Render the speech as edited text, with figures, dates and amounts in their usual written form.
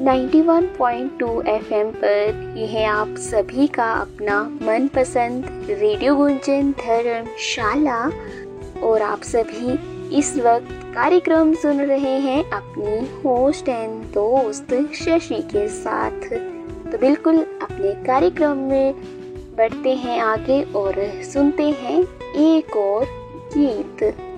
91.2 FM पर यह है आप सभी का अपना मनपसंद रेडियो गुंजन धर्मशाला। और आप सभी इस वक्त कार्यक्रम सुन रहे हैं अपनी होस्ट एंड दोस्त शशि के साथ। तो बिल्कुल अपने कार्यक्रम में बढ़ते हैं आगे और सुनते हैं एक और गीत।